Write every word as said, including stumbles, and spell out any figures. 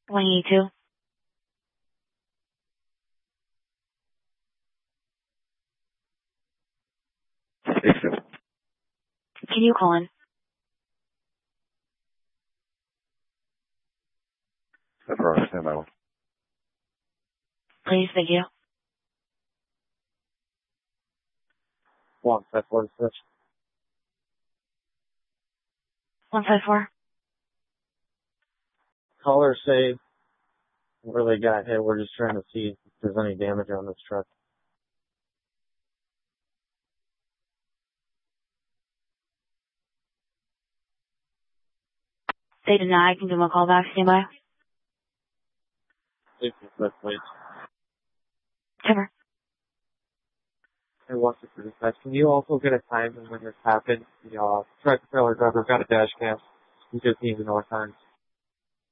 one eighty-two. Can you call in? That's right. Stand by. Please, thank you. One five four six. one five four. Caller say where they got hit. We're just trying to see if there's any damage on this truck. They deny. I can give them a call back. Stand by. If you could, please. Timber. Hey, what's it for dispatch? Can you also get a time when this happened? The uh, truck trailer driver got a dash cam. He just needs to know what time.